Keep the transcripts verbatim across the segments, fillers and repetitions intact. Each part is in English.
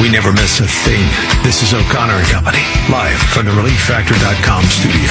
We never miss a thing. This is O'Connor and Company, live from the relief factor dot com studio.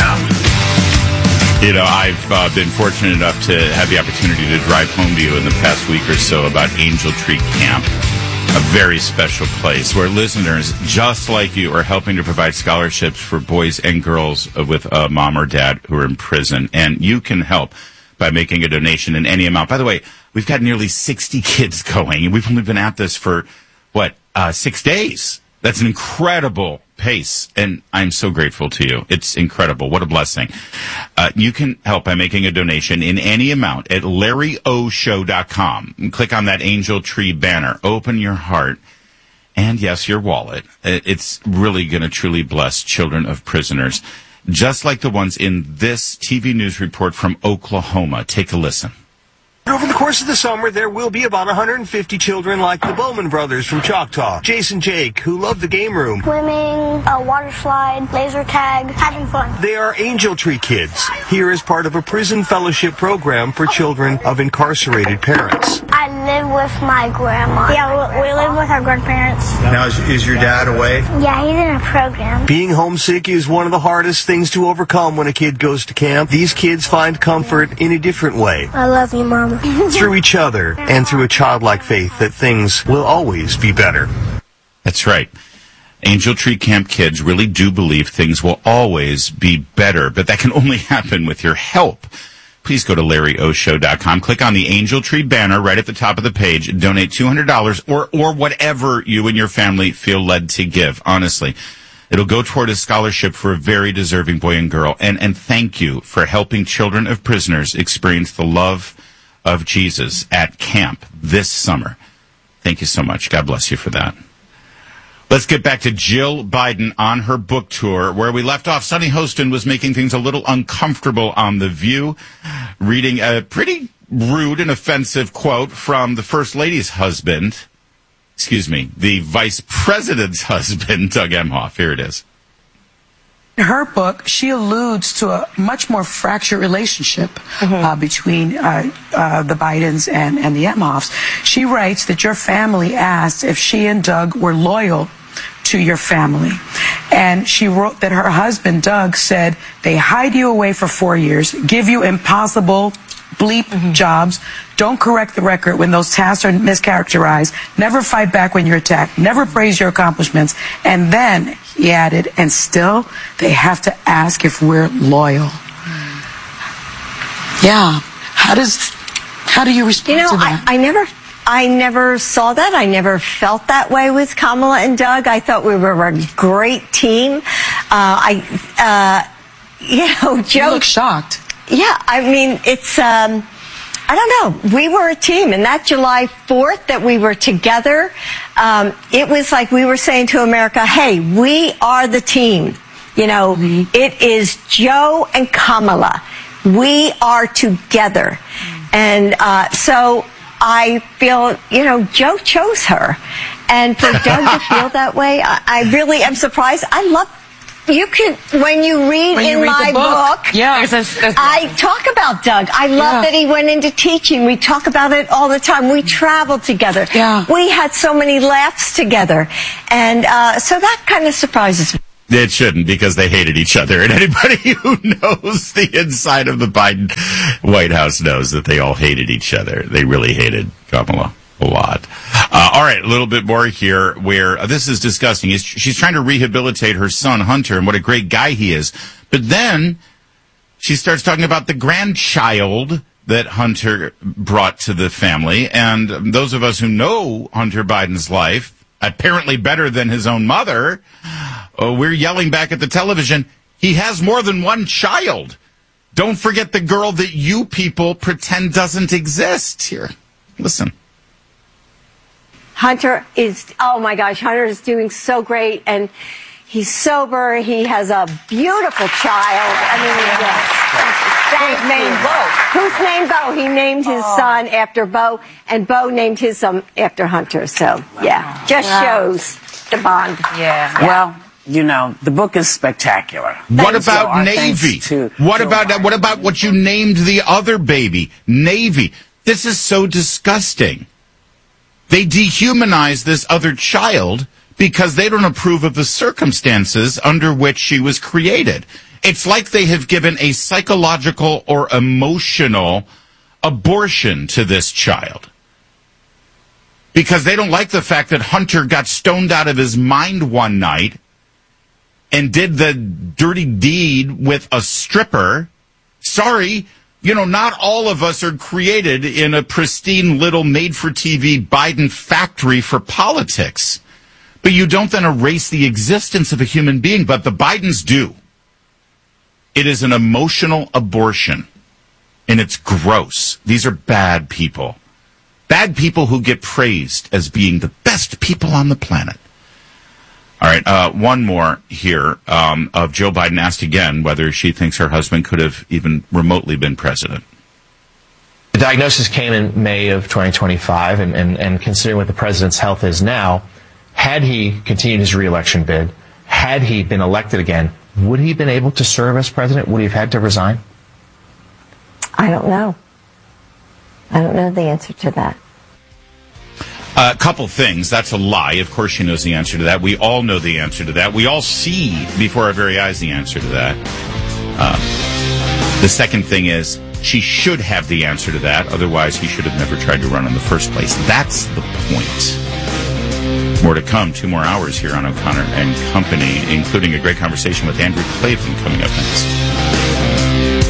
You know, I've uh, been fortunate enough to have the opportunity to drive home to you in the past week or so about Angel Tree Camp, a very special place where listeners just like you are helping to provide scholarships for boys and girls with a mom or dad who are in prison. And you can help by making a donation in any amount. By the way, we've got nearly sixty kids going, and we've only been at this for, what, uh, six days. That's an incredible pace, and I'm so grateful to you. It's incredible. What a blessing. Uh, you can help by making a donation in any amount at larry o show dot com. Click on that Angel Tree banner. Open your heart and, yes, your wallet. It's really going to truly bless children of prisoners, just like the ones in this T V news report from Oklahoma. Take a listen. Over the course of the summer, there will be about one hundred fifty children like the Bowman brothers from Choctaw, Jason Jake, who love the game room. Swimming, a water slide, laser tag, having fun. They are Angel Tree Kids, here as part of a prison fellowship program for children of incarcerated parents. I live with my grandma. Yeah, we live with our grandparents. Now, is, is your dad away? Yeah, he's in a program. Being homesick is one of the hardest things to overcome when a kid goes to camp. These kids find comfort in a different way. I love you, Mama. Through each other and through a childlike faith that things will always be better. That's right. Angel Tree Camp kids really do believe things will always be better, but that can only happen with your help. Please go to larry o show dot com. Click on the Angel Tree banner right at the top of the page. Donate two hundred dollars or, or whatever you and your family feel led to give. Honestly, it'll go toward a scholarship for a very deserving boy and girl. And, and thank you for helping children of prisoners experience the love of Jesus at camp this summer. Thank you so much. God bless you for that. Let's get back to Jill Biden on her book tour. Where we left off, Sunny Hostin was making things a little uncomfortable on The View, reading a pretty rude and offensive quote from the First Lady's husband, excuse me, the Vice President's husband, Doug Emhoff. Here it is. In her book, she alludes to a much more fractured relationship mm-hmm. uh, between uh, uh, the Bidens and, and the Emhoffs. She writes that your family asked if she and Doug were loyal to your family. And she wrote that her husband, Doug, said they hide you away for four years, give you impossible bleep mm-hmm. jobs, don't correct the record when those tasks are mischaracterized, never fight back when you're attacked, never praise your accomplishments, and then, he added, and still, they have to ask if we're loyal. Yeah. How does, how do you respond you know, to that? I, I never... I never saw that. I never felt that way with Kamala and Doug. I thought we were a great team. Uh, I, uh, you know, Joe... You look shocked. Yeah, I mean, it's, um, I don't know. We were a team, and that July fourth that we were together, um, it was like we were saying to America, hey, we are the team. You know, mm-hmm. It is Joe and Kamala. We are together. Mm-hmm. And uh, so... I feel, you know, Joe chose her. And for Doug to feel that way, I, I really am surprised. I love, you can, when you read when in you read my book, book, yeah, it's a, it's I talk about Doug. I love yeah. that he went into teaching. We talk about it all the time. We traveled together. Yeah. We had so many laughs together. And uh, so that kind of surprises me. It shouldn't, because they hated each other. And anybody who knows the inside of the Biden White House knows that they all hated each other. They really hated Kamala a lot. Uh, all right, a little bit more here where uh, this is disgusting. Is she's trying to rehabilitate her son, Hunter, and what a great guy he is. But then she starts talking about the grandchild that Hunter brought to the family. And those of us who know Hunter Biden's life, apparently better than his own mother, uh, we're yelling back at the television, he has more than one child. Don't forget the girl that you people pretend doesn't exist. Here, listen. Hunter is, oh my gosh, Hunter is doing so great, and he's sober. He has a beautiful child. I mean, yes. Who's named Bo? Who's named Bo? He named his oh. son after Bo, and Bo named his son after Hunter. So, yeah, just wow. shows the bond. Yeah. yeah. Well, you know, the book is spectacular. What Thanks about Navy? What about that? What about what you named the other baby? Navy. This is so disgusting. They dehumanize this other child because they don't approve of the circumstances under which she was created. It's like they have given a psychological or emotional abortion to this child. Because they don't like the fact that Hunter got stoned out of his mind one night and did the dirty deed with a stripper. Sorry, you know, not all of us are created in a pristine little made-for-T V Biden factory for politics. But you don't then erase the existence of a human being, but the Bidens do. It is an emotional abortion, and it's gross. These are bad people. Bad people who get praised as being the best people on the planet. All right, uh, one more here um, of Joe Biden asked again whether she thinks her husband could have even remotely been president. The diagnosis came in May of twenty twenty-five, and, and, and considering what the president's health is now, had he continued his re-election bid, had he been elected again, would he have been able to serve as president? Would he have had to resign? I don't know. I don't know the answer to that. A uh, couple things. That's a lie. Of course she knows the answer to that. We all know the answer to that. We all see before our very eyes the answer to that. Uh, the second thing is she should have the answer to that. Otherwise, he should have never tried to run in the first place. That's the point. More to come. Two more hours here on O'Connor and Company, including a great conversation with Andrew Klavan coming up next.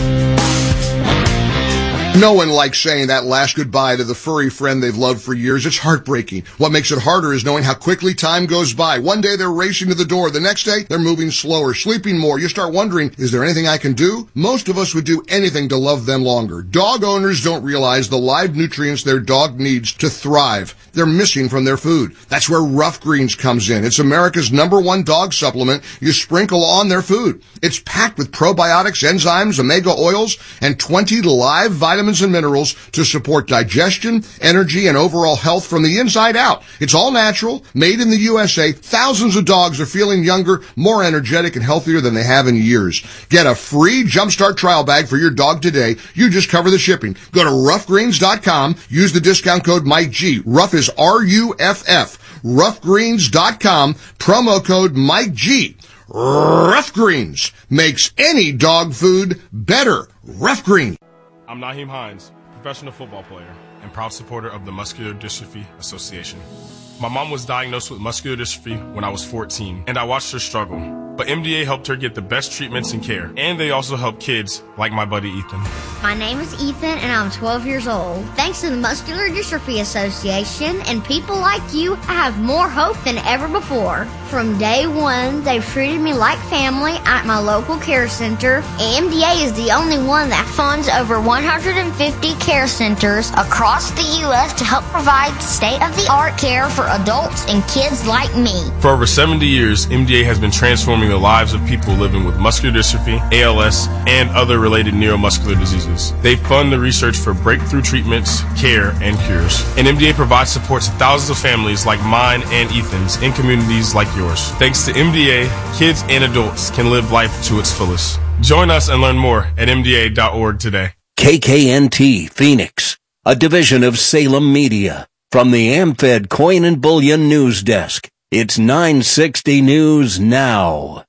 No one likes saying that last goodbye to the furry friend they've loved for years. It's heartbreaking. What makes it harder is knowing how quickly time goes by. One day they're racing to the door. The next day they're moving slower, sleeping more. You start wondering, is there anything I can do? Most of us would do anything to love them longer. Dog owners don't realize the live nutrients their dog needs to thrive. They're missing from their food. That's where Rough Greens comes in. It's America's number one dog supplement you sprinkle on their food. It's packed with probiotics, enzymes, omega oils, and twenty live vitamins and minerals to support digestion, energy, and overall health from the inside out. It's all natural, made in the U S A. Thousands of dogs are feeling younger, more energetic, and healthier than they have in years. Get a free Jumpstart trial bag for your dog today. You just cover the shipping. Go to rough greens dot com. Use the discount code Mike G. Rough is R U F F. rough greens dot com. Promo code Mike G. Rough Greens makes any dog food better. Rough Greens. I'm Naheem Hines, professional football player and proud supporter of the Muscular Dystrophy Association. My mom was diagnosed with muscular dystrophy when I was fourteen, and I watched her struggle. But M D A helped her get the best treatments and care, and they also help kids like my buddy Ethan. My name is Ethan, and I'm twelve years old. Thanks to the Muscular Dystrophy Association and people like you, I have more hope than ever before. From day one, they've treated me like family at my local care center. M D A is the only one that funds over one hundred fifty care centers across the U S to help provide state-of-the-art care for adults and kids like me. For over seventy years, M D A has been transforming the lives of people living with muscular dystrophy, A L S, and other related neuromuscular diseases. They fund the research for breakthrough treatments, care, and cures. And M D A provides support to thousands of families like mine and Ethan's in communities like yours. Thanks to M D A, kids and adults can live life to its fullest. Join us and learn more at M D A dot org today. K K N T Phoenix, a division of Salem Media. From the AmFed Coin and Bullion News Desk, it's nine sixty News Now.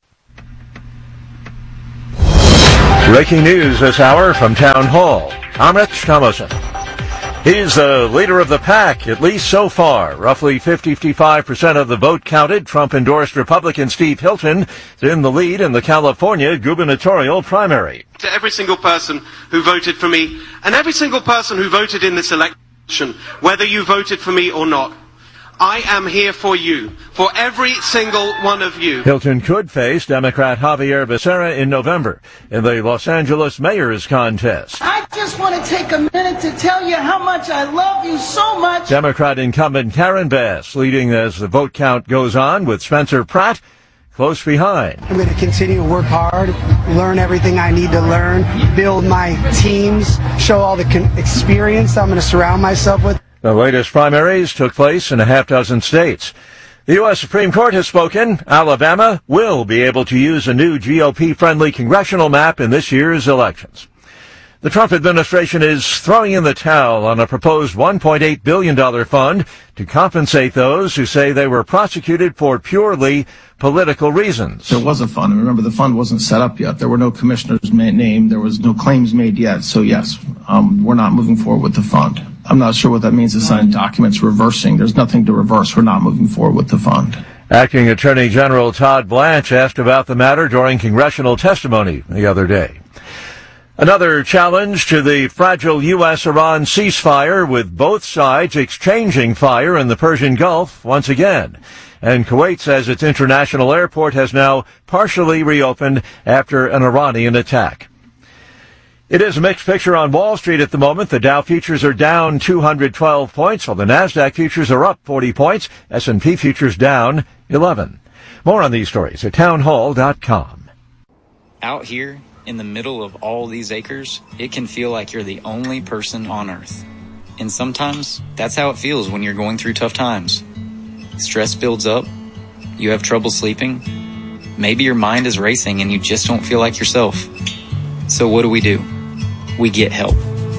Breaking news this hour from Town Hall. I'm Rich Thomason. He's the leader of the pack, at least so far. Roughly fifty-five percent of the vote counted. Trump-endorsed Republican Steve Hilton is in the lead in the California gubernatorial primary. To every single person who voted for me, and every single person who voted in this election, whether you voted for me or not, I am here for you, for every single one of you. Hilton could face Democrat Javier Becerra in November in the Los Angeles mayor's contest. I just want to take a minute to tell you how much I love you so much. Democrat incumbent Karen Bass leading as the vote count goes on, with Spencer Pratt close behind. I'm going to continue to work hard, learn everything I need to learn, build my teams, show all the con- experience I'm going to surround myself with. The latest primaries took place in a half dozen states. The U S Supreme Court has spoken. Alabama will be able to use a new G O P-friendly congressional map in this year's elections. The Trump administration is throwing in the towel on a proposed one point eight billion dollars fund to compensate those who say they were prosecuted for purely political reasons. There was a fund. Remember, the fund wasn't set up yet. There were no commissioners named. There was no claims made yet. So, yes, um, we're not moving forward with the fund. I'm not sure what that means to sign documents reversing. There's nothing to reverse. We're not moving forward with the fund. Acting Attorney General Todd Blanche asked about the matter during congressional testimony the other day. Another challenge to the fragile U S Iran ceasefire, with both sides exchanging fire in the Persian Gulf once again. And Kuwait says its international airport has now partially reopened after an Iranian attack. It is a mixed picture on Wall Street at the moment. The Dow futures are down two hundred twelve points, while the NASDAQ futures are up forty points. S and P futures down eleven. More on these stories at townhall dot com. Out here, in the middle of all these acres, it can feel like you're the only person on Earth. And sometimes, that's how it feels when you're going through tough times. Stress builds up, you have trouble sleeping, maybe your mind is racing and you just don't feel like yourself. So what do we do? We get help.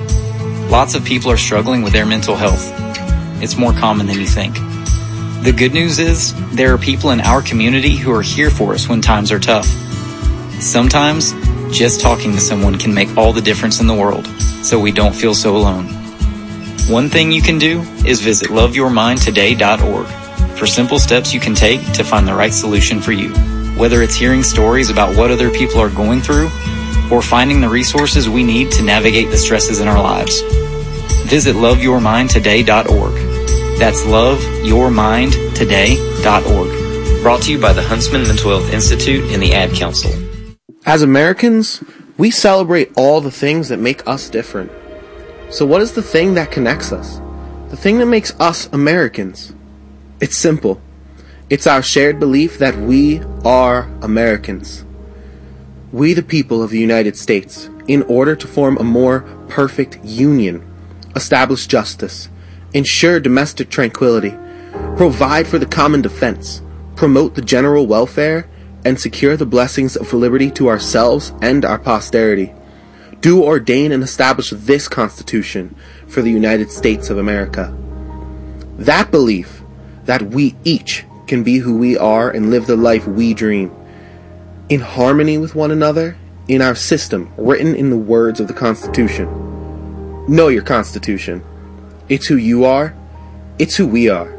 Lots of people are struggling with their mental health. It's more common than you think. The good news is, there are people in our community who are here for us when times are tough. Sometimes, just talking to someone can make all the difference in the world, so we don't feel so alone. One thing you can do is visit love your mind today dot org for simple steps you can take to find the right solution for you. Whether it's hearing stories about what other people are going through, or finding the resources we need to navigate the stresses in our lives. Visit love your mind today dot org. That's love your mind today dot org. Brought to you by the Huntsman Mental Health Institute and the Ad Council. As Americans, we celebrate all the things that make us different. So what is the thing that connects us? The thing that makes us Americans? It's simple. It's our shared belief that we are Americans. We, the people of the United States, in order to form a more perfect union, establish justice, ensure domestic tranquility, provide for the common defense, promote the general welfare, and secure the blessings of liberty to ourselves and our posterity, do ordain and establish this Constitution for the United States of America. That belief, that we each can be who we are and live the life we dream, in harmony with one another, in our system written in the words of the Constitution. Know your Constitution. It's who you are. It's who we are.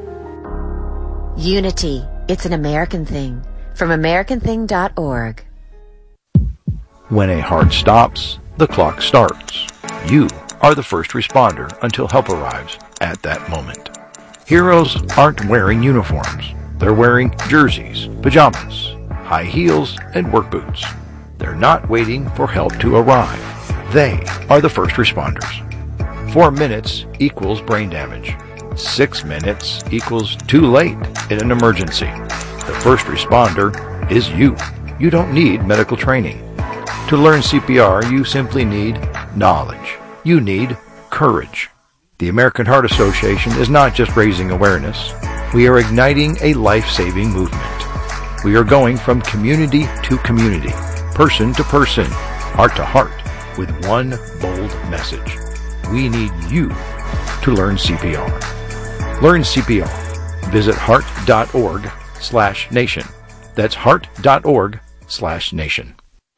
Unity. It's an American thing. From American Thing dot org. When a heart stops, the clock starts. You are the first responder until help arrives at that moment. Heroes aren't wearing uniforms. They're wearing jerseys, pajamas, high heels, and work boots. They're not waiting for help to arrive. They are the first responders. Four minutes equals brain damage. Six minutes equals too late in an emergency. The first responder is you. You don't need medical training. To learn C P R, you simply need knowledge. You need courage. The American Heart Association is not just raising awareness. We are igniting a life-saving movement. We are going from community to community, person to person, heart to heart, with one bold message. We need you to learn C P R. Learn C P R. Visit heart dot org slash nation. That's heart dot org slash nation.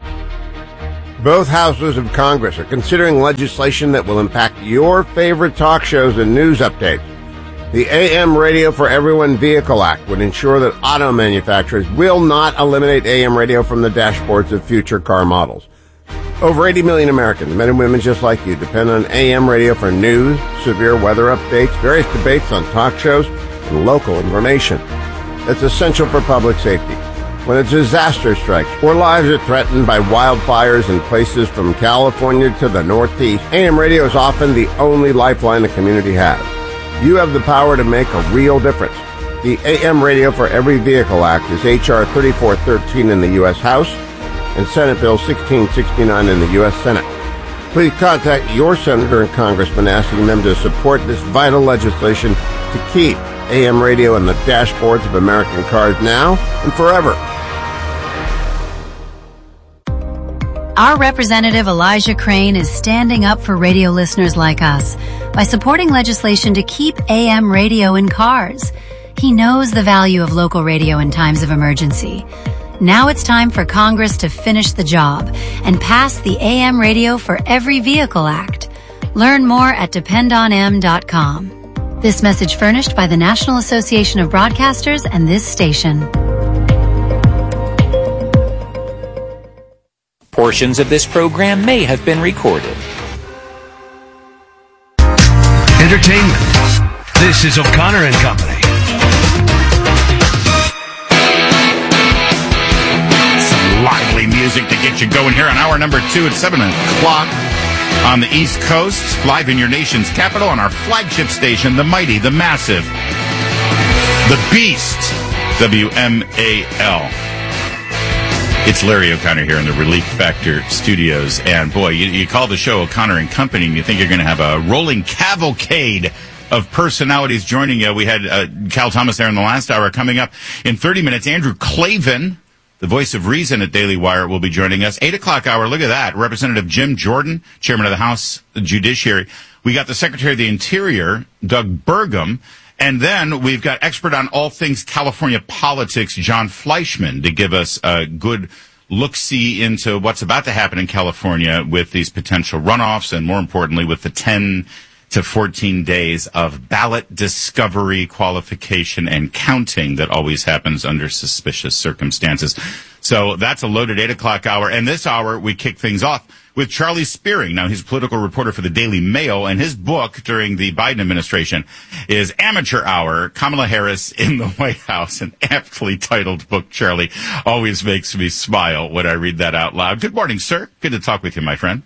Both houses of Congress are considering legislation that will impact your favorite talk shows and news updates. The A M Radio for Everyone Vehicle Act would ensure that auto manufacturers will not eliminate A M radio from the dashboards of future car models. Over eighty million Americans, men and women just like you, depend on A M radio for news, severe weather updates, various debates on talk shows, and local information. That's essential for public safety. When a disaster strikes or lives are threatened by wildfires in places from California to the Northeast, A M radio is often the only lifeline the community has. You have the power to make a real difference. The A M Radio for Every Vehicle Act is H R thirty-four thirteen in the U S House and Senate Bill sixteen sixty-nine in the U S Senate. Please contact your senator and congressman asking them to support this vital legislation to keep A M radio in the dashboards of American cars now and forever. Our representative Elijah Crane is standing up for radio listeners like us by supporting legislation to keep A M radio in cars. He knows the value of local radio in times of emergency. Now it's time for Congress to finish the job and pass the A M Radio for Every Vehicle Act. Learn more at depend on m dot com. This message furnished by the National Association of Broadcasters and this station. Portions of this program may have been recorded. Entertainment. This is O'Connor and Company. Some lively music to get you going here on hour number two at seven o'clock on the East Coast, live in your nation's capital on our flagship station, the mighty, the massive, the beast, W M A L. It's Larry O'Connor here in the Relief Factor studios, and boy, you, you call the show O'Connor and Company, and you think you're going to have a rolling cavalcade of personalities joining you. We had uh, Cal Thomas there in the last hour. Coming up in thirty minutes, Andrew Klavan, the voice of reason at Daily Wire, will be joining us. Eight o'clock hour, look at that. Representative Jim Jordan, chairman of the House Judiciary. We got the Secretary of the Interior, Doug Burgum. And then we've got expert on all things California politics, John Fleischman, to give us a good look-see into what's about to happen in California with these potential runoffs and, more importantly, with the ten to fourteen days of ballot discovery, qualification, and counting that always happens under suspicious circumstances. So that's a loaded eight o'clock hour. And this hour, we kick things off with Charlie Spearing. Now, he's a political reporter for the Daily Mail, and his book during the Biden administration is Amateur Hour, Kamala Harris in the White House. An aptly titled book, Charlie. Always makes me smile when I read that out loud. Good morning, sir. Good to talk with you, my friend.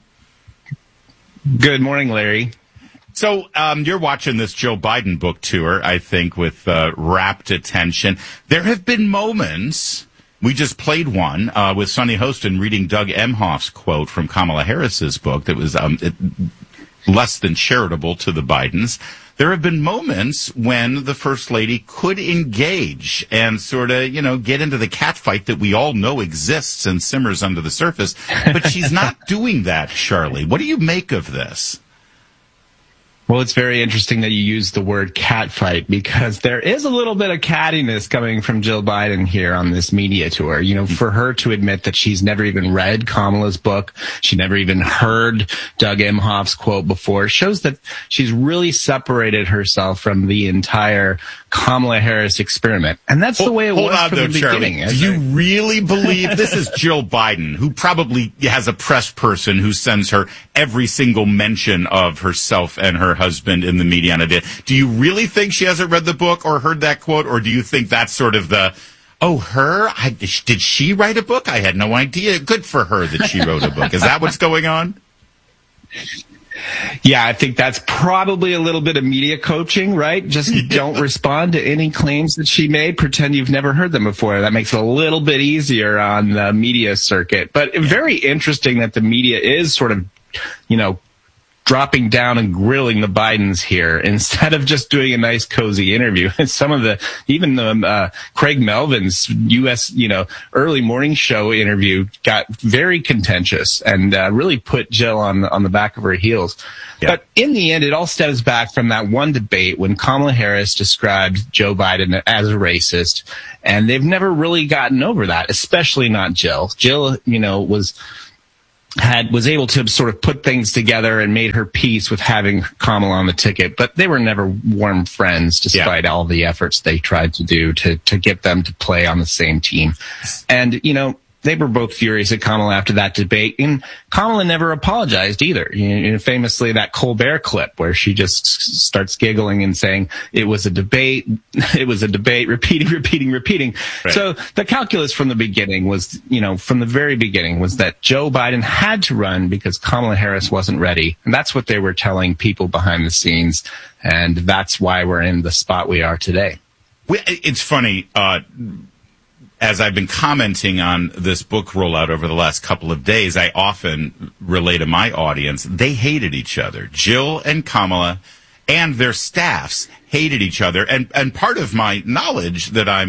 Good morning, Larry. So um, you're watching this Joe Biden book tour, I think, with uh, rapt attention. There have been moments... We just played one uh, with Sonny Hostin reading Doug Emhoff's quote from Kamala Harris's book that was um, it, less than charitable to the Bidens. There have been moments when the First Lady could engage and sort of, you know, get into the catfight that we all know exists and simmers under the surface. But she's not doing that, Charlie. What do you make of this? Well, it's very interesting that you use the word catfight, because there is a little bit of cattiness coming from Jill Biden here on this media tour. You know, for her to admit that she's never even read Kamala's book, she never even heard Doug Emhoff's quote before, shows that she's really separated herself from the entire Kamala Harris experiment. And that's hold, the way it was on, from though, the Charlie. beginning. Do you really believe this is Jill Biden, who probably has a press person who sends her every single mention of herself and her husband in the media on a day? Do you really think she hasn't read the book or heard that quote, or do you think that's sort of the, oh, her? I, did she write a book? I had no idea. Good for her that she wrote a book. Is that what's going on? Yeah, I think that's probably a little bit of media coaching, right? Just don't respond to any claims that she made. Pretend you've never heard them before. That makes it a little bit easier on the media circuit. But very interesting that the media is sort of, you know, dropping down and grilling the Bidens here instead of just doing a nice cozy interview. And some of the, even the, uh, Craig Melvin's U S, you know, early morning show interview got very contentious and, uh, really put Jill on, on the back of her heels. Yeah. But in the end, it all stems back from that one debate when Kamala Harris described Joe Biden as a racist. And they've never really gotten over that, especially not Jill. Jill, you know, was, had was able to sort of put things together and made her peace with having Kamala on the ticket, but they were never warm friends despite yeah. all the efforts they tried to do to to get them to play on the same team. And, you know, they were both furious at Kamala after that debate, and Kamala never apologized either. You know, famously, that Colbert clip where she just starts giggling and saying it was a debate, it was a debate, repeating, repeating, repeating. Right. So the calculus from the beginning was, you know, from the very beginning was that Joe Biden had to run because Kamala Harris wasn't ready, and that's what they were telling people behind the scenes, and that's why we're in the spot we are today. It's funny. Uh, As I've been commenting on this book rollout over the last couple of days, I often relay to my audience, they hated each other. Jill and Kamala and their staffs hated each other. And, and part of my knowledge that I'm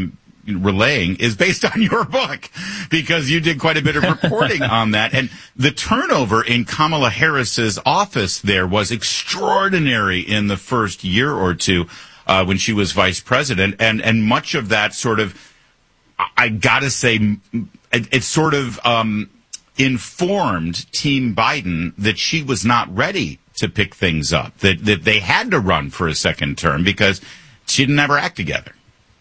relaying is based on your book, because you did quite a bit of reporting on that. And the turnover in Kamala Harris's office there was extraordinary in the first year or two uh, when she was vice president. And, and much of that sort of, I gotta say, it, it sort of um, informed Team Biden that she was not ready to pick things up, that, that they had to run for a second term because she didn't ever act together.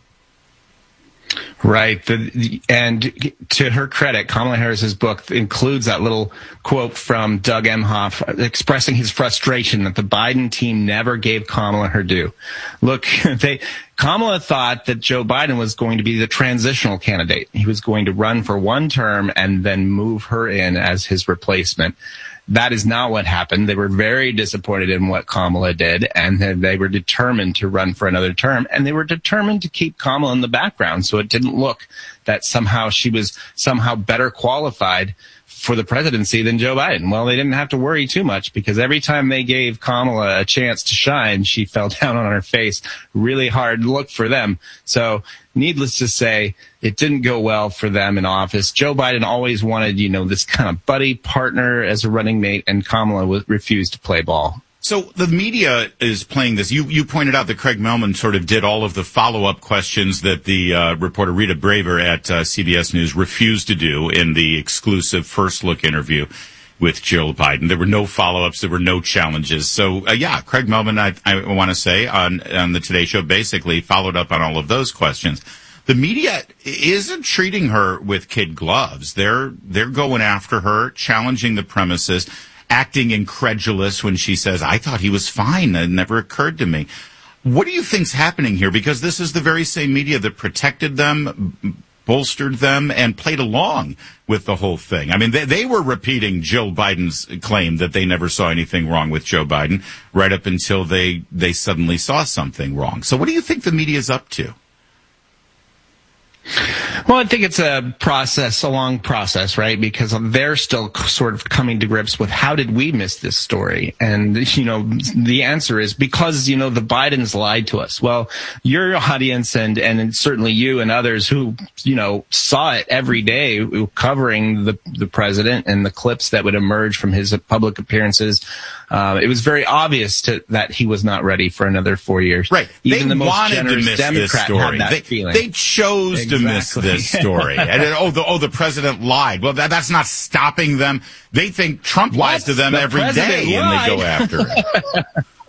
Right. The, and to her credit, Kamala Harris's book includes that little quote from Doug Emhoff expressing his frustration that the Biden team never gave Kamala her due. Look, they, Kamala thought that Joe Biden was going to be the transitional candidate. He was going to run for one term and then move her in as his replacement. That is not what happened. They were very disappointed in what Kamala did, and they were determined to run for another term, and they were determined to keep Kamala in the background so it didn't look that somehow she was somehow better qualified for the presidency than Joe Biden. Well, they didn't have to worry too much, because every time they gave Kamala a chance to shine, she fell down on her face. Really hard look for them. So needless to say, it didn't go well for them in office. Joe Biden always wanted, you know, this kind of buddy partner as a running mate, and Kamala was, refused to play ball. So the media is playing this. You you pointed out that Craig Mellman sort of did all of the follow-up questions that the uh, reporter Rita Braver at uh, C B S News refused to do in the exclusive First Look interview with Jill Biden. There were no follow-ups. There were no challenges. So, uh, yeah, Craig Mellman, I, I want to say, on, on the Today Show basically followed up on all of those questions. The media isn't treating her with kid gloves. They're they're going after her, challenging the premises, acting incredulous when she says, I thought he was fine. It never occurred to me. What do you think's happening here? Because this is the very same media that protected them, bolstered them, and played along with the whole thing. I mean, they, they were repeating Jill Biden's claim that they never saw anything wrong with Joe Biden right up until they, they suddenly saw something wrong. So what do you think the media's up to? Well, I think it's a process, a long process, right? Because they're still sort of coming to grips with how did we miss this story? And, you know, the answer is because, you know, the Bidens lied to us. Well, your audience and, and certainly you and others who, you know, saw it every day covering the, the president and the clips that would emerge from his public appearances. Uh, it was very obvious to, that he was not ready for another four years. Right. Even they the most wanted generous to miss Democrat this story. had that they, feeling. They chose exactly. to miss this story. And then, oh, the oh the president lied. Well, that, that's not stopping them. They think Trump what? lies to them the every day, lied. and they go after it.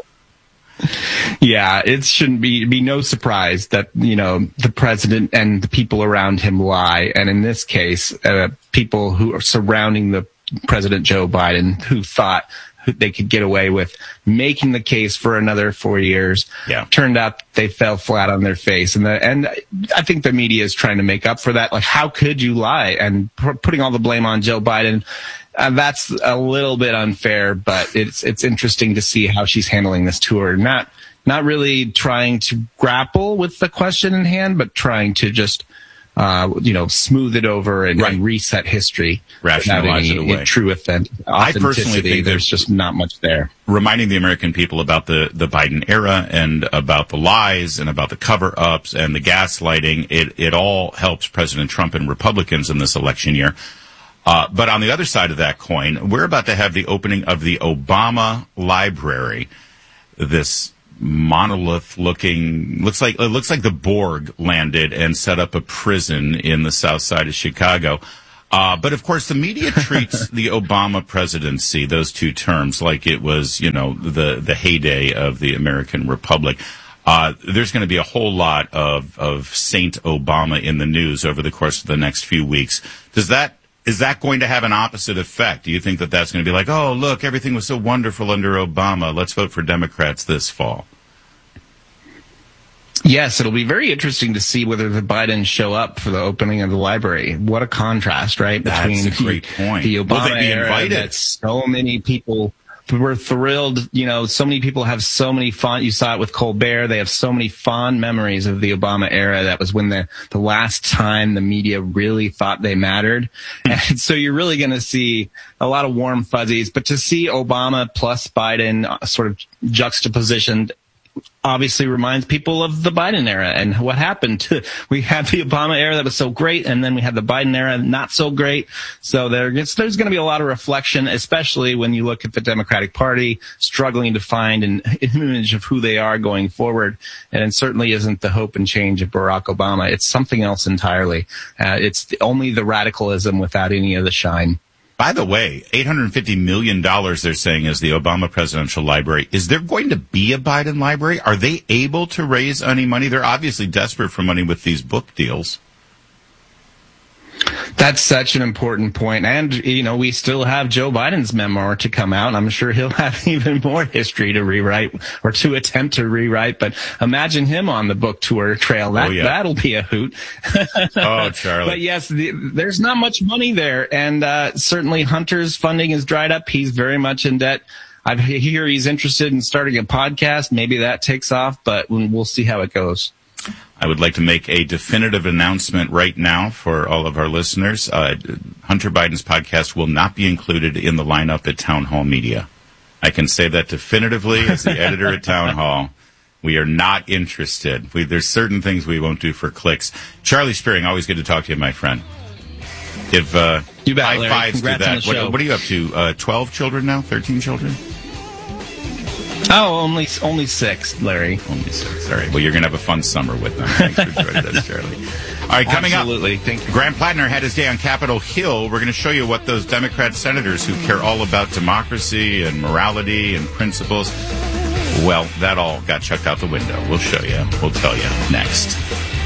Yeah, it shouldn't be be no surprise that, you know, the president and the people around him lie. And in this case, uh, people who are surrounding the President Joe Biden who thought they could get away with making the case for another four years. Yeah. Turned out they fell flat on their face. And the, and I think the media is trying to make up for that. Like, how could you lie? And p- putting all the blame on Joe Biden, uh, that's a little bit unfair, but it's, it's interesting to see how she's handling this tour. Not, not really trying to grapple with the question in hand, but trying to just, Uh, you know, smooth it over and, right. and reset history. Rationalize any, it away. True authentic, I personally think there's just not much there. Reminding the American people about the, the Biden era and about the lies and about the cover-ups and the gaslighting, it, it all helps President Trump and Republicans in this election year. Uh, but on the other side of that coin, we're about to have the opening of the Obama Library. This monolith looking looks like it looks like the Borg landed and set up a prison in the south side of Chicago. Uh, but of course the media treats the Obama presidency, those two terms, like it was, you know, the, the heyday of the American Republic. Uh, there's going to be a whole lot of, of Saint Obama in the news over the course of the next few weeks. Does that, is that going to have an opposite effect? Do you think that that's going to be like, oh, look, everything was so wonderful under Obama. Let's vote for Democrats this fall? Yes, it'll be very interesting to see whether the Bidens show up for the opening of the library. What a contrast, right? Between That's a great point. The Obama Will they be era invited? that so many people were thrilled. You know, so many people have so many fond, you saw it with Colbert. They have so many fond memories of the Obama era. That was when the, the last time the media really thought they mattered. And so you're really going to see a lot of warm fuzzies, but to see Obama plus Biden sort of juxtapositioned obviously reminds people of the Biden era and what happened to, we had the Obama era that was so great, and then we had the Biden era not so great. So there, there's going to be a lot of reflection, especially when you look at the Democratic Party struggling to find an image of who they are going forward. And it certainly isn't the hope and change of Barack Obama. It's something else entirely. Uh, it's the, only the radicalism without any of the shine. By the way, eight hundred fifty million dollars they're saying is the Obama Presidential Library. Is there going to be a Biden library? Are they able to raise any money? They're obviously desperate for money with these book deals. That's such an important point. And, you know, we still have Joe Biden's memoir to come out. I'm sure he'll have even more history to rewrite or to attempt to rewrite. But imagine him on the book tour trail. That, oh, yeah. That'll be a hoot. Oh, Charlie. But yes, the, there's not much money there. And uh, certainly Hunter's funding is dried up. He's very much in debt. I hear he's interested in starting a podcast. Maybe that takes off, but we'll see how it goes. I would like to make a definitive announcement right now for all of our listeners. Uh, Hunter Biden's podcast will not be included in the lineup at Town Hall Media. I can say that definitively as the editor at Town Hall. We are not interested. We, there's certain things we won't do for clicks. Charlie Spearing, always good to talk to you, my friend. Give uh, you bet, high Larry. fives Congrats to that. on the show. What, what are you up to? Uh, twelve children now? thirteen children? Oh, only only six, Larry. Only six. All right. Well, you're going to have a fun summer with them. Thanks for joining us, Charlie. All right, coming Absolutely. up. Thank you. Graham Plattner had his day on Capitol Hill. We're going to show you what those Democrat senators who care all about democracy and morality and principles, well, that all got chucked out the window. We'll show you. We'll tell you next.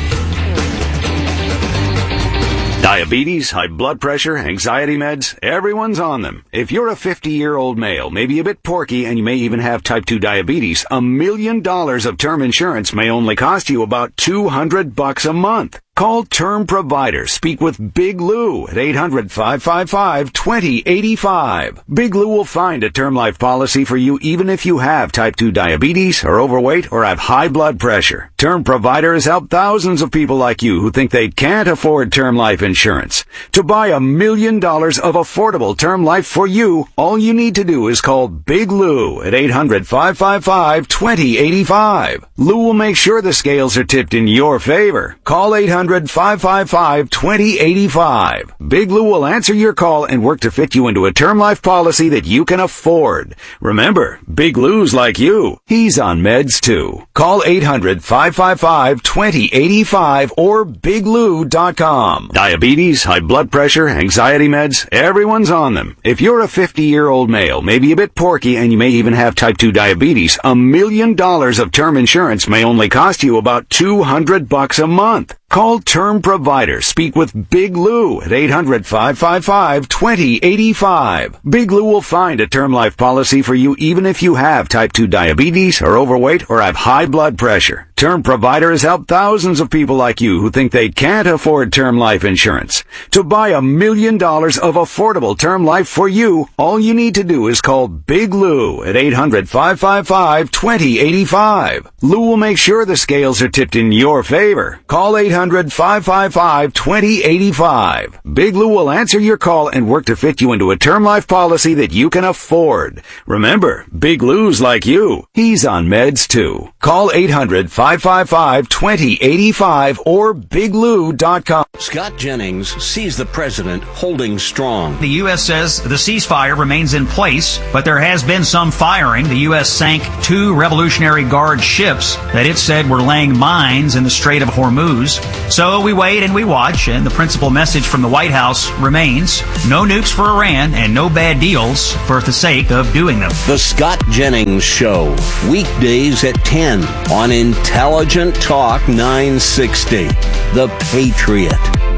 Diabetes, high blood pressure, anxiety meds, everyone's on them. If you're a fifty-year-old male, maybe a bit porky, and you may even have type two diabetes, a million dollars of term insurance may only cost you about two hundred bucks a month. Call Term Provider. Speak with Big Lou at eight hundred, five five five, two zero eight five. Big Lou will find a term life policy for you even if you have type two diabetes, are overweight, or have high blood pressure. Term Provider has helped thousands of people like you who think they can't afford term life insurance. To buy a million dollars of affordable term life for you, all you need to do is call Big Lou at eight hundred, five five five, two zero eight five. Lou will make sure the scales are tipped in your favor. Call eight hundred, five five five, two zero eight five. Big Lou will answer your call and work to fit you into a term life policy that you can afford. Remember, Big Lou's like you. He's on meds too. Call eight hundred, five five five, two zero eight five or big lou dot com. Diabetes, high blood pressure, anxiety meds, everyone's on them. If you're a fifty-year-old male, maybe a bit porky, and you may even have type two diabetes, a million dollars of term insurance may only cost you about two hundred bucks a month. Call Term Provider. Speak with Big Lou at eight hundred, five five five, two zero eight five. Big Lou will find a term life policy for you even if you have type two diabetes, are overweight, or have high blood pressure. Term Provider has helped thousands of people like you who think they can't afford term life insurance. To buy a million dollars of affordable term life for you, all you need to do is call Big Lou at eight hundred, five five five, two zero eight five. Lou will make sure the scales are tipped in your favor. Call eight hundred, five five five, two zero eight five. Big Lou will answer your call and work to fit you into a term life policy that you can afford. Remember, Big Lou's like you. He's on meds too. Call eight hundred, five five five, two zero eight five or big lou dot com. Scott Jennings sees the president holding strong. The U S says the ceasefire remains in place, but there has been some firing. The U S sank two Revolutionary Guard ships that it said were laying mines in the Strait of Hormuz. So we wait and we watch, and the principal message from the White House remains: no nukes for Iran and no bad deals for the sake of doing them. The Scott Jennings Show, weekdays at ten on Intelligent Talk nine sixty. The Patriot.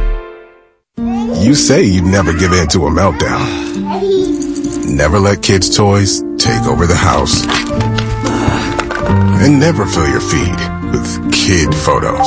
You say you'd never give in to a meltdown. Never let kids' toys take over the house. And never fill your feed with kid photos.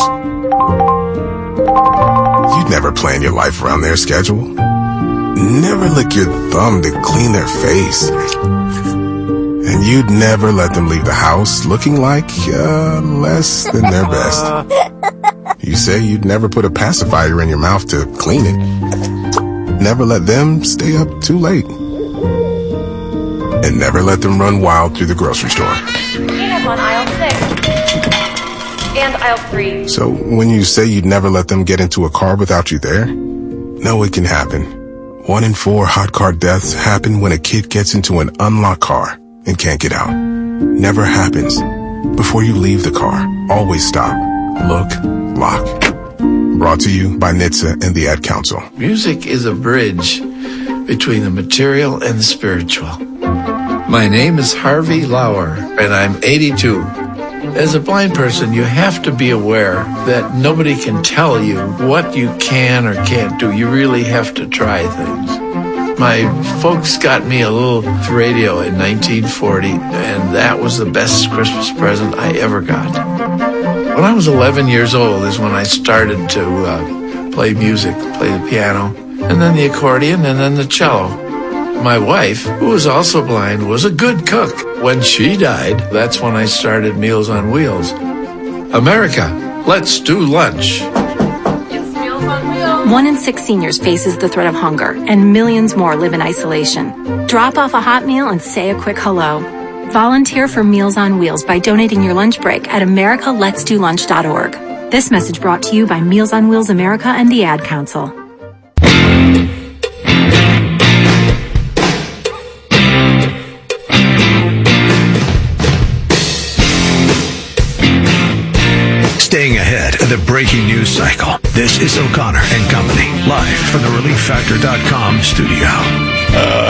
You'd never plan your life around their schedule. Never lick your thumb to clean their face. And you'd never let them leave the house looking like uh, less than their best. You say you'd never put a pacifier in your mouth to clean it. Never let them stay up too late. And never let them run wild through the grocery store. Peanuts on aisle six. And aisle three. So when you say you'd never let them get into a car without you there, no, it can happen. One in four hot car deaths happen when a kid gets into an unlocked car and can't get out. Never happens. Before you leave the car, always stop, look, lock. Brought to you by N H T S A and the Ad Council. Music is a bridge between the material and the spiritual. My name is Harvey Lauer, and I'm eighty-two. As a blind person, you have to be aware that nobody can tell you what you can or can't do. You really have to try things. My folks got me a little radio in nineteen forty, and that was the best Christmas present I ever got. When I was eleven years old is when I started to uh, play music, play the piano, and then the accordion, and then the cello. My wife, who was also blind, was a good cook. When she died, that's when I started Meals on Wheels. America, let's do lunch. One in six seniors faces the threat of hunger, and millions more live in isolation. Drop off a hot meal and say a quick hello. Volunteer for Meals on Wheels by donating your lunch break at america lets do lunch dot org. This message brought to you by Meals on Wheels America and the Ad Council. Staying ahead of the breaking news cycle. This is O'Connor and Company, live from the relief factor dot com studio. Uh,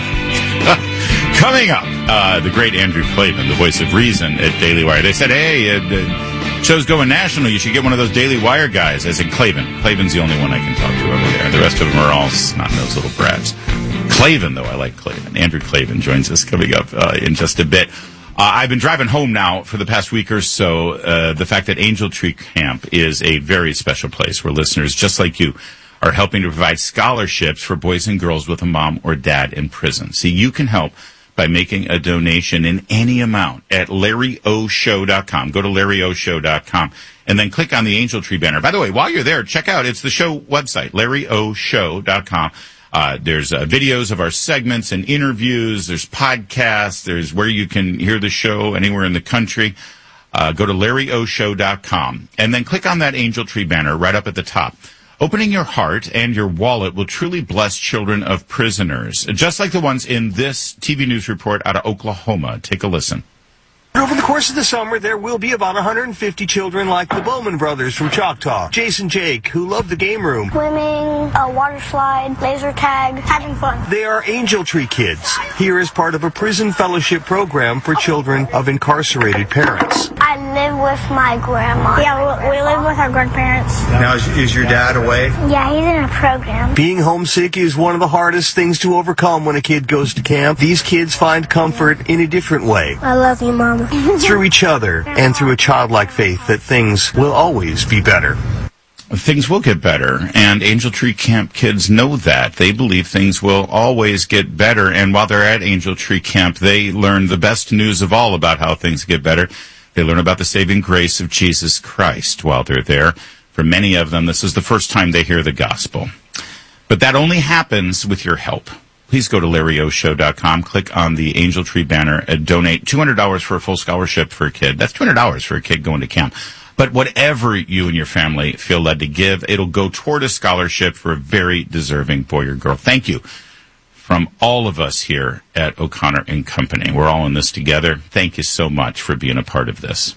coming up, uh, the great Andrew Klavan, the voice of reason at Daily Wire. They said, hey, uh, the show's going national. You should get one of those Daily Wire guys. I said, Klavan. Klavan's the only one I can talk to over there. The rest of them are all snot-nosed little brats. Klavan, though, I like Klavan. Andrew Klavan joins us coming up uh, in just a bit. Uh, I've been driving home now for the past week or so. Uh, the fact that Angel Tree Camp is a very special place where listeners just like you are helping to provide scholarships for boys and girls with a mom or dad in prison. See, you can help by making a donation in any amount at larry o show dot com. Go to larry o show dot com and then click on the Angel Tree banner. By the way, while you're there, check out, it's the show website, larry o show dot com. Uh, there's uh, videos of our segments and interviews. There's podcasts. There's where you can hear the show anywhere in the country. Uh, go to larry o show dot com and then click on that Angel Tree banner right up at the top. Opening your heart and your wallet will truly bless children of prisoners, just like the ones in this T V news report out of Oklahoma. Take a listen. Over the course of the summer, there will be about one hundred fifty children like the Bowman brothers from Choctaw. Jason Jake, who love the game room. Swimming, a water slide, laser tag, having fun. They are Angel Tree Kids, here as part of a prison fellowship program for children of incarcerated parents. I live with my grandma. Yeah, we live with our grandparents. Now, is, is your dad away? Yeah, he's in a program. Being homesick is one of the hardest things to overcome when a kid goes to camp. These kids find comfort in a different way. I love you, Mama. Through each other and through a childlike faith that things will always be better. Things will get better, and Angel Tree Camp kids know that. They believe things will always get better, and while they're at Angel Tree Camp, they learn the best news of all about how things get better. They learn about the saving grace of Jesus Christ while they're there. For many of them, this is the first time they hear the gospel. But that only happens with your help. Please go to larry o show dot com, click on the Angel Tree banner, and donate two hundred dollars for a full scholarship for a kid. That's two hundred dollars for a kid going to camp. But whatever you and your family feel led to give, it'll go toward a scholarship for a very deserving boy or girl. Thank you from all of us here at O'Connor and Company. We're all in this together. Thank you so much for being a part of this.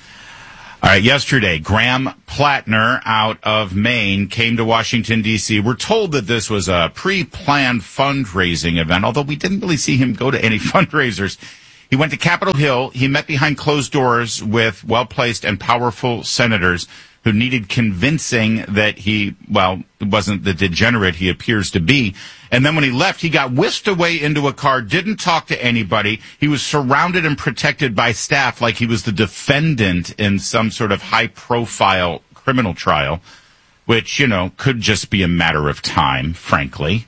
All right, yesterday, Graham Plattner out of Maine came to Washington, D C. We're told that this was a pre-planned fundraising event, although we didn't really see him go to any fundraisers. He went to Capitol Hill. He met behind closed doors with well-placed and powerful senators who needed convincing that he, well, wasn't the degenerate he appears to be. And then when he left, he got whisked away into a car, didn't talk to anybody. He was surrounded and protected by staff like he was the defendant in some sort of high-profile criminal trial, which, you know, could just be a matter of time, frankly.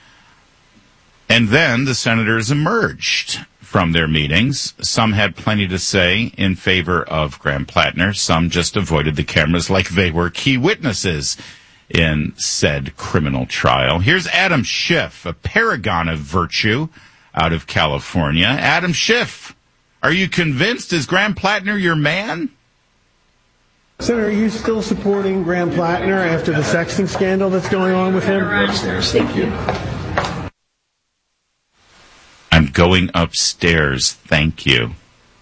And then the senators emerged from their meetings. Some had plenty to say in favor of Graham Plattner. Some just avoided the cameras like they were key witnesses in said criminal trial. Here's Adam Schiff, a paragon of virtue out of California. Adam Schiff, are you convinced? Is Graham Plattner your man? Senator, are you still supporting Graham Plattner after the sexting scandal that's going on with him? Upstairs, thank you. I'm going upstairs, thank you.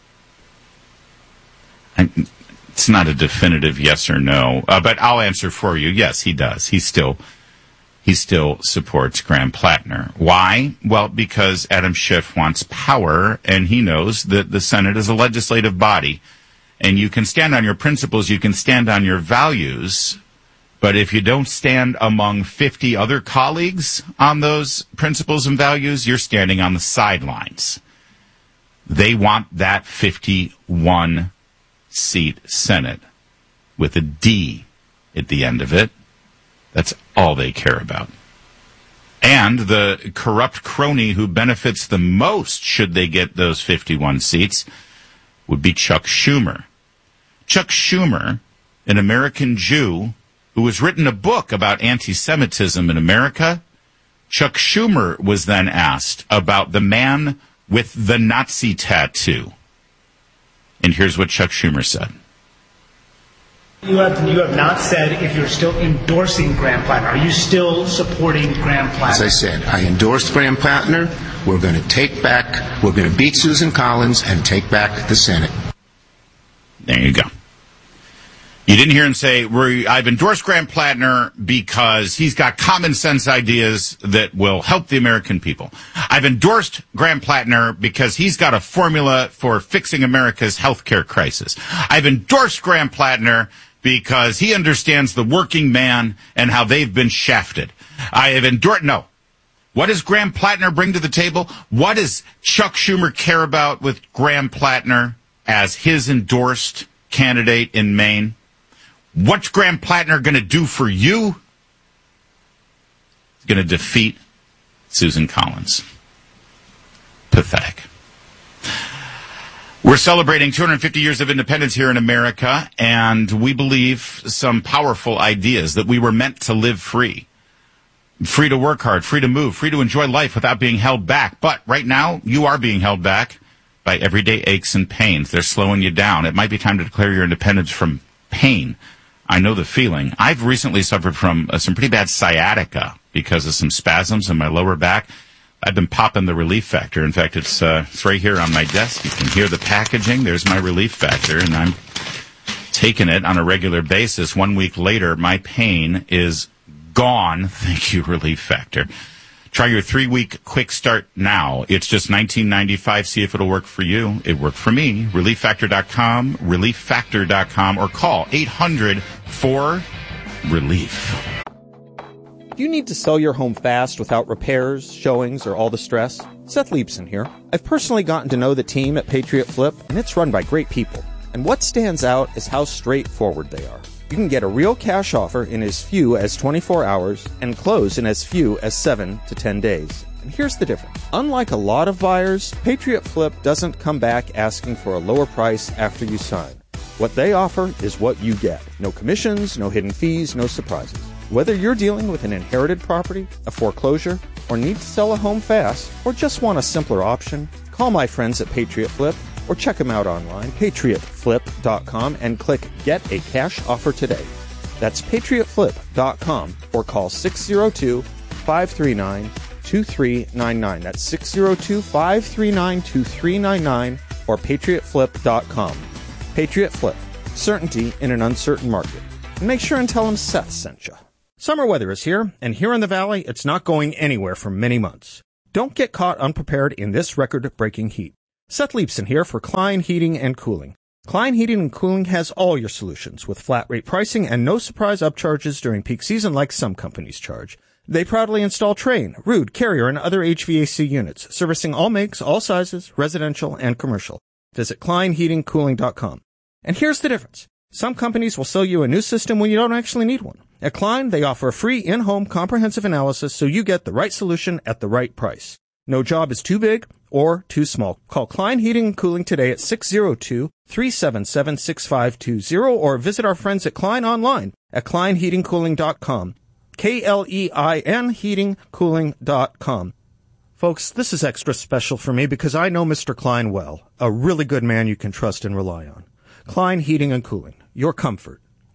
I, it's not a definitive yes or no, uh, but I'll answer for you. Yes, he does. He still, he still supports Graham Plattner. Why? Well, because Adam Schiff wants power, and he knows that the Senate is a legislative body. And you can stand on your principles, you can stand on your values, but if you don't stand among fifty other colleagues on those principles and values, you're standing on the sidelines. They want that fifty-one seat Senate with a D at the end of it. That's all they care about. And the corrupt crony who benefits the most should they get those fifty-one seats would be Chuck Schumer. Chuck Schumer, an American Jew who has written a book about anti-Semitism in America. Chuck Schumer was then asked about the man with the Nazi tattoo. And here's what Chuck Schumer said. You have, you have not said if you're still endorsing Graham Plattner. Are you still supporting Graham Plattner? As I said, I endorsed Graham Plattner. We're going to take back, we're going to beat Susan Collins and take back the Senate. There you go. You didn't hear him say, I've endorsed Graham Plattner because he's got common sense ideas that will help the American people. I've endorsed Graham Plattner because he's got a formula for fixing America's health care crisis. I've endorsed Graham Plattner because he understands the working man and how they've been shafted. I have endorsed, no. What does Graham Plattner bring to the table? What does Chuck Schumer care about with Graham Plattner as his endorsed candidate in Maine? What's Graham Plattner going to do for you? He's going to defeat Susan Collins. Pathetic. We're celebrating two hundred fifty years of independence here in America, and we believe some powerful ideas that we were meant to live free. Free to work hard, free to move, free to enjoy life without being held back. But right now, you are being held back by everyday aches and pains. They're slowing you down. It might be time to declare your independence from pain. I know the feeling. I've recently suffered from uh, some pretty bad sciatica because of some spasms in my lower back. I've been popping the Relief Factor. In fact, it's, uh, it's right here on my desk. You can hear the packaging. There's my Relief Factor, and I'm taking it on a regular basis. One week later, my pain is gone. Thank you, Relief Factor. Try your three-week quick start now. It's just nineteen ninety-five dollars. See if it'll work for you. It worked for me. relief factor dot com, relief factor dot com, or call eight hundred four relief. Do you need to sell your home fast without repairs, showings, or all the stress? Seth Leibson here. I've personally gotten to know the team at Patriot Flip, and it's run by great people. And what stands out is how straightforward they are. You can get a real cash offer in as few as twenty-four hours and close in as few as seven to ten days. And here's the difference. Unlike a lot of buyers, Patriot Flip doesn't come back asking for a lower price after you sign. What they offer is what you get. No commissions, no hidden fees, no surprises. Whether you're dealing with an inherited property, a foreclosure, or need to sell a home fast, or just want a simpler option, call my friends at Patriot Flip or check them out online, patriot flip dot com, and click Get a Cash Offer today. That's patriot flip dot com or call six zero two, five three nine, two three nine nine. That's six zero two, five three nine, two three nine nine or patriot flip dot com. Patriot Flip. Certainty in an uncertain market. And make sure and tell them Seth sent you. Summer weather is here, and here in the Valley, it's not going anywhere for many months. Don't get caught unprepared in this record-breaking heat. Seth Leibson here for Klein Heating and Cooling. Klein Heating and Cooling has all your solutions with flat rate pricing and no surprise upcharges during peak season like some companies charge. They proudly install Trane, Ruud, Carrier, and other H V A C units, servicing all makes, all sizes, residential and commercial. Visit klein heating cooling dot com. And here's the difference. Some companies will sell you a new system when you don't actually need one. At Klein, they offer a free in-home comprehensive analysis so you get the right solution at the right price. No job is too big or too small. Call Klein Heating and Cooling today at six zero two, three seven seven, six five two zero or visit our friends at Klein online at klein heating cooling dot com. K L E I N heating cooling dot com. Folks, this is extra special for me because I know Mister Klein well, a really good man you can trust and rely on. Klein Heating and Cooling, your comfort,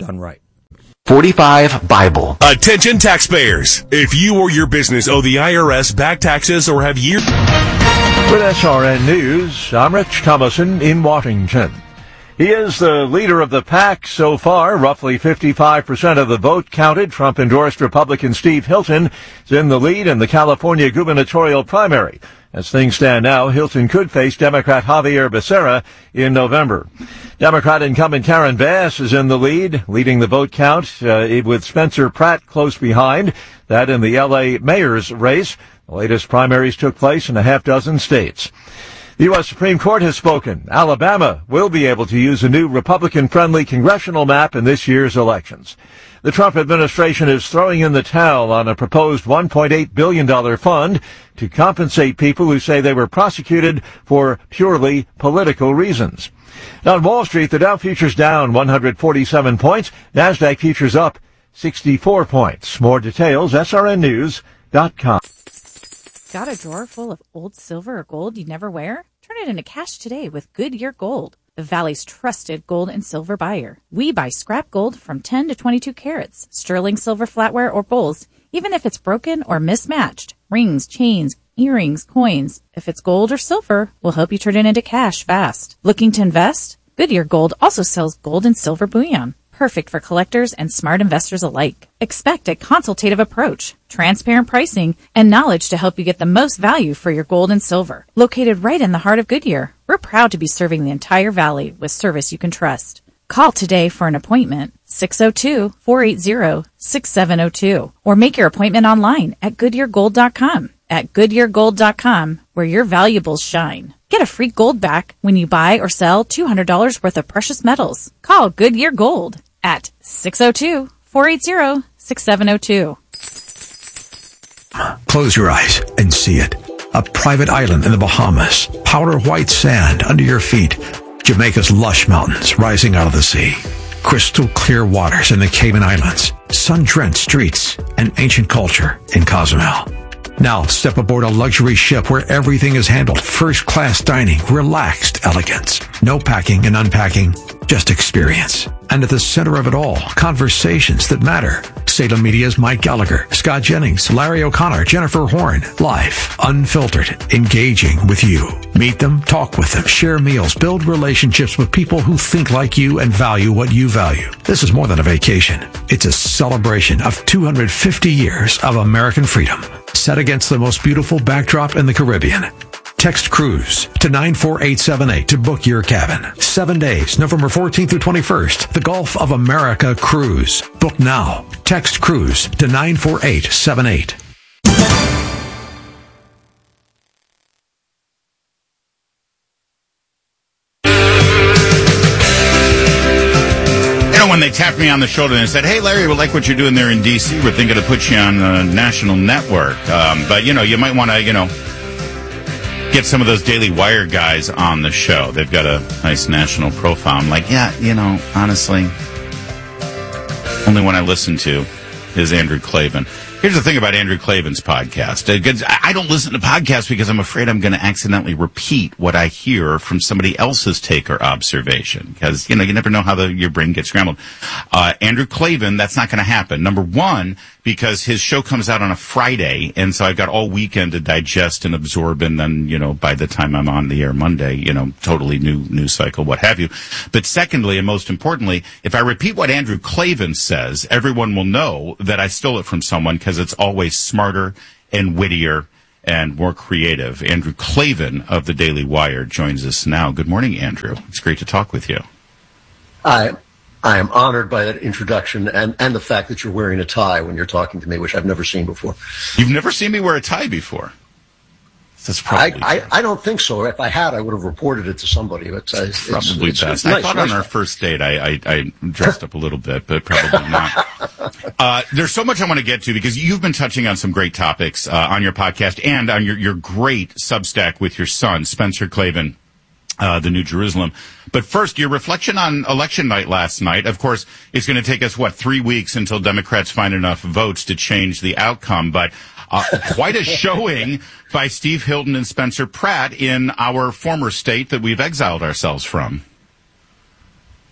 done right. forty-five Bible. Attention taxpayers. If you or your business owe the I R S back taxes or have years... With S R N News, I'm Rich Thomason in Washington. He is the leader of the pack so far. Roughly fifty-five percent of the vote counted. Trump-endorsed Republican Steve Hilton is in the lead in the California gubernatorial primary. As things stand now, Hilton could face Democrat Javier Becerra in November. Democrat incumbent Karen Bass is in the lead, leading the vote count, uh, with Spencer Pratt close behind. That in the L A mayor's race. The latest primaries took place in a half dozen states. The U S Supreme Court has spoken. Alabama will be able to use a new Republican-friendly congressional map in this year's elections. The Trump administration is throwing in the towel on a proposed one point eight billion dollars fund to compensate people who say they were prosecuted for purely political reasons. On Wall Street, the Dow futures down one hundred forty-seven points. NASDAQ futures up sixty-four points. More details, S R N news dot com. Got a drawer full of old silver or gold you never wear? Turn it into cash today with Goodyear Gold, the Valley's trusted gold and silver buyer. We buy scrap gold from ten to twenty-two carats, sterling silver flatware or bowls, even if it's broken or mismatched. Rings, chains, earrings, coins. If it's gold or silver, we'll help you turn it into cash fast. Looking to invest? Goodyear Gold also sells gold and silver bullion. Perfect for collectors and smart investors alike. Expect a consultative approach, transparent pricing, and knowledge to help you get the most value for your gold and silver. Located right in the heart of Goodyear, we're proud to be serving the entire valley with service you can trust. Call today for an appointment, six oh two, four eight zero, six seven oh two, or make your appointment online at goodyear gold dot com. At goodyear gold dot com, where your valuables shine. Get a free gold back when you buy or sell two hundred dollars worth of precious metals. Call Goodyear Gold at six oh two, four eight zero, six seven oh two. Close your eyes and see it. A private island in the Bahamas. Powder white sand under your feet. Jamaica's lush mountains rising out of the sea. Crystal clear waters in the Cayman Islands. Sun-drenched streets and ancient culture in Cozumel. Now step aboard a luxury ship where everything is handled. First-class dining, relaxed elegance. No packing and unpacking, just experience. And at the center of it all, conversations that matter. Salem Media's Mike Gallagher, Scott Jennings, Larry O'Connor, Jennifer Horn. Live, unfiltered, engaging with you. Meet them, talk with them, share meals, build relationships with people who think like you and value what you value. This is more than a vacation. It's a celebration of two hundred fifty years of American freedom, set against the most beautiful backdrop in the Caribbean. Text cruise to nine four eight seven eight to book your cabin. Seven days, November fourteenth through twenty-first. The Gulf of America cruise. Book now. Text cruise to nine four eight seven eight. When they tapped me on the shoulder and said, "Hey, Larry, we like what you're doing there in D C. We're thinking of put you on a national network. Um, but, you know, you might want to, you know, get some of those Daily Wire guys on the show. They've got a nice national profile." I'm like, yeah, you know, honestly, only one I listen to is Andrew Klavan. Here's the thing about Andrew Klavan's podcast. I don't listen to podcasts because I'm afraid I'm going to accidentally repeat what I hear from somebody else's take or observation. Because, you know, you never know how the, your brain gets scrambled. Uh, Andrew Klavan, that's not going to happen. Number one, because his show comes out on a Friday, and so I've got all weekend to digest and absorb, and then, you know, by the time I'm on the air Monday, you know, totally new news cycle, what have you. But secondly, and most importantly, if I repeat what Andrew Klavan says, everyone will know that I stole it from someone, because it's always smarter and wittier and more creative. Andrew Klavan of the Daily Wire joins us now. Good morning, Andrew. It's great to talk with you. I I am honored by that introduction and, and the fact that you're wearing a tie when you're talking to me, which I've never seen before. You've never seen me wear a tie before? That's probably I, I, I don't think so. If I had, I would have reported it to somebody. But uh, it's, probably it's, best. It's nice, I thought nice on our first date I, I, I dressed up a little bit, but probably not. Uh, there's so much I want to get to because you've been touching on some great topics uh, on your podcast and on your, your great Substack with your son, Spencer Klavan. Uh, the New Jerusalem. But first, your reflection on election night last night. Of course, it's going to take us, what, three weeks until Democrats find enough votes to change the outcome. But uh, quite a showing by Steve Hilton and Spencer Pratt in our former state that we've exiled ourselves from.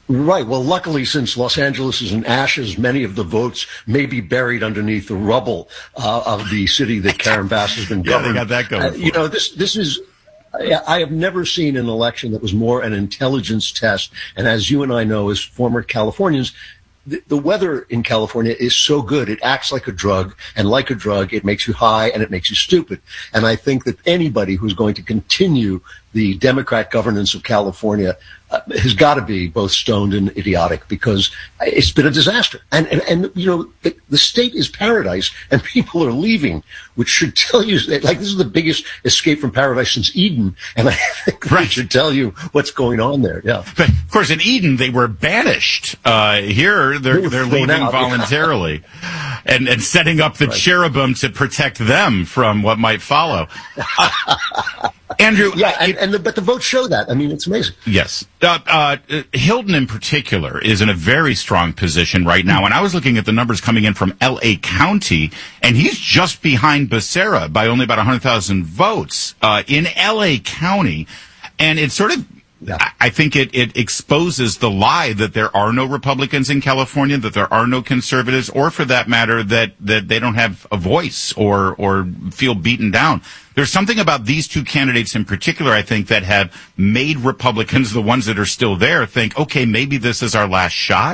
Right. Well, luckily, since Los Angeles is in ashes, many of the votes may be buried underneath the rubble uh, of the city that Karen Bass has been governing. Yeah, they got that going. Uh, you know, this this is. I have never seen an election that was more an intelligence test. And as you and I know, as former Californians, the, the weather in California is so good. It acts like a drug, and like a drug, it makes you high and it makes you stupid. And I think that anybody who's going to continue the Democrat governance of California uh, has got to be both stoned and idiotic, because it's been a disaster. And, and, and you know, the, the state is paradise, and people are leaving, which should tell you that, like, this is the biggest escape from paradise since Eden. And I think right. that should tell you what's going on there. Yeah. But of course, in Eden, they were banished. Uh, here, they're, they're leaving out. voluntarily and, and setting up the right. cherubim to protect them from what might follow. Uh, Andrew, yeah, and, and the, but the votes show that. I mean, it's amazing. Yes, uh, uh, Hilton in particular is in a very strong position right now, and I was looking at the numbers coming in from L A County, and he's just behind Becerra by only about one hundred thousand votes uh, in L A County, and it's sort of. Yeah. I think it, it exposes the lie that there are no Republicans in California, that there are no conservatives, or for that matter, that, that they don't have a voice or, or feel beaten down. There's something about these two candidates in particular, I think, that have made Republicans, the ones that are still there, think, okay, maybe this is our last shot.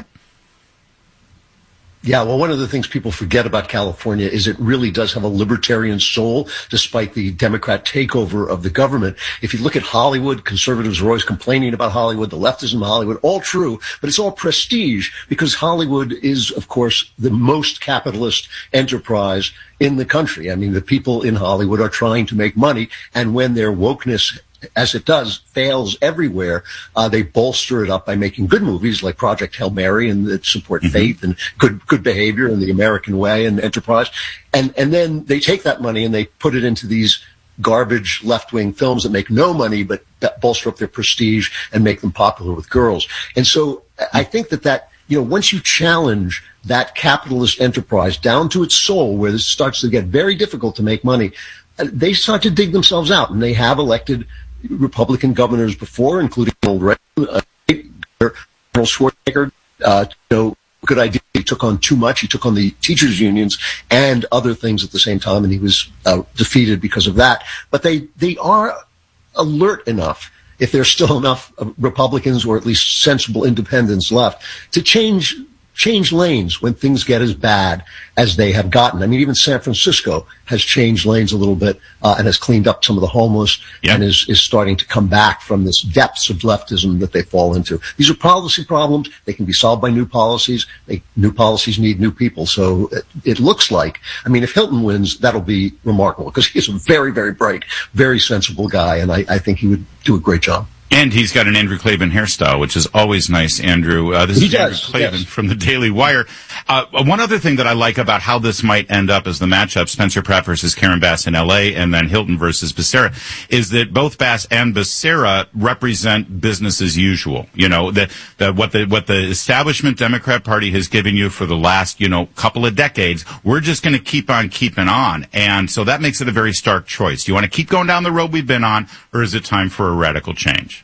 Yeah, well, one of the things people forget about California is it really does have a libertarian soul, despite the Democrat takeover of the government. If you look at Hollywood, conservatives are always complaining about Hollywood, the leftism in Hollywood, all true, but it's all prestige, because Hollywood is, of course, the most capitalist enterprise in the country. I mean, the people in Hollywood are trying to make money, and when their wokeness, as it does, fails everywhere, uh, they bolster it up by making good movies like Project Hail Mary and that support mm-hmm. faith and good good behavior and the American way and enterprise. And and then they take that money and they put it into these garbage left-wing films that make no money but bolster up their prestige and make them popular with girls. And so I think that that, you know, once you challenge that capitalist enterprise down to its soul, where this starts to get very difficult to make money, they start to dig themselves out, and they have elected Republican governors before, including Old Reagan, uh, General Schwarzenegger. Uh, you know, good idea. He took on too much. He took on the teachers' unions and other things at the same time, and he was uh, defeated because of that. But they they are alert enough, if there's still enough Republicans or at least sensible independents left, to change change lanes when things get as bad as they have gotten. I mean, even San Francisco has changed lanes a little bit uh, and has cleaned up some of the homeless yep. and is, is starting to come back from this depths of leftism that they fall into. These are policy problems. They can be solved by new policies. They, new policies need new people. So it, it looks like, I mean, if Hilton wins, that'll be remarkable, because he's a very, very bright, very sensible guy, and I, I think he would do a great job. And he's got an Andrew Klavan hairstyle, which is always nice, Andrew. Uh, this he is does, Andrew Klavan yes. from the Daily Wire. Uh, one other thing that I like about how this might end up as the matchup, Spencer Pratt versus Karen Bass in L A, and then Hilton versus Becerra, is that both Bass and Becerra represent business as usual. You know, that that what the what the establishment Democrat Party has given you for the last, you know, couple of decades, we're just going to keep on keeping on. And so that makes it a very stark choice. Do you want to keep going down the road we've been on, or is it time for a radical change?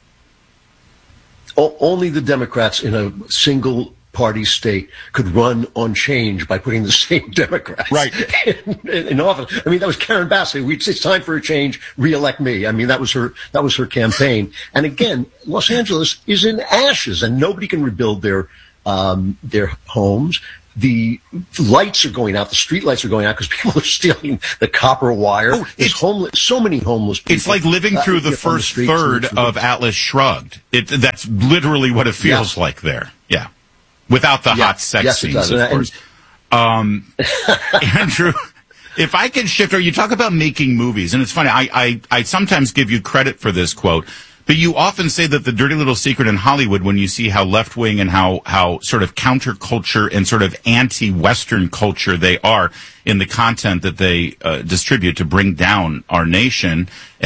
Only the Democrats in a single party state could run on change by putting the same Democrats right. in, in, in office. I mean, that was Karen Bass. It's time for a change. Re-elect me. I mean, that was her. That was her campaign. And again, Los Angeles is in ashes, and nobody can rebuild their um, their homes. The lights are going out. The street lights are going out because people are stealing the copper wire. Oh, There's homeless, so many homeless people. It's like living through uh, the first the third of Atlas Shrugged. It, that's literally what it feels yeah. like there. Yeah. Without the yeah. hot sex yes, scenes, of course. Um, Andrew, if I can shift, or you talk about making movies, and it's funny, I, I, I sometimes give you credit for this quote, but you often say that the dirty little secret in Hollywood, when you see how left-wing and how, how sort of counterculture and sort of anti-Western culture they are in the content that they uh, distribute to bring down our nation,